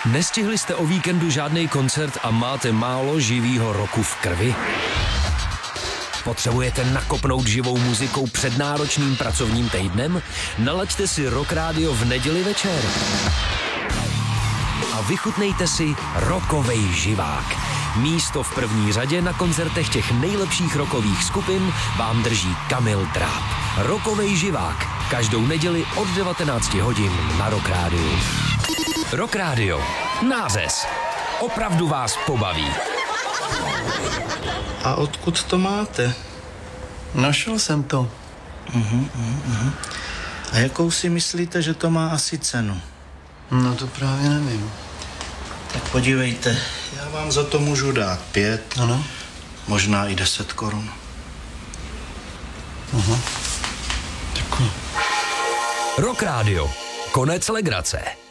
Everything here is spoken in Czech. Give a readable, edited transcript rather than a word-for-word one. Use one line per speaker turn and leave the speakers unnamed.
Nestihli jste o víkendu žádný koncert a máte málo živýho roku v krvi? Potřebujete nakopnout živou muzikou před náročným pracovním týdnem? Nalaďte si Rock Radio v neděli večer. A vychutnejte si rockovej živák. Místo v první řadě na koncertech těch nejlepších rockových skupin vám drží Kamil Dráp. Rockovej živák. Každou neděli od 19 hodin na Rock Radio. Rock Radio. Nářez. Opravdu vás pobaví.
A odkud to máte?
Našel jsem to.
A jakou si myslíte, že to má asi cenu?
No to právě nevím.
Tak podívejte, já vám za to můžu dát 5,
Ano.
možná i 10 korun.
Děkuji.
Rock Radio. Konec legrace.